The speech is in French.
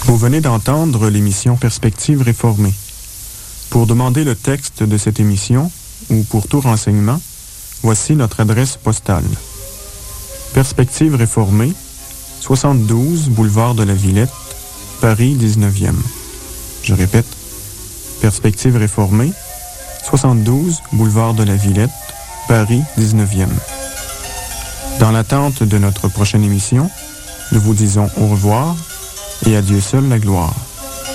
Vous venez d'entendre l'émission Perspectives réformées. Pour demander le texte de cette émission ou pour tout renseignement, voici notre adresse postale. Perspectives réformées, 72 boulevard de la Villette, Paris 19e. Je répète, Perspectives réformées, 72 boulevard de la Villette, Paris 19e. Dans l'attente de notre prochaine émission, nous vous disons au revoir et à Dieu seul la gloire.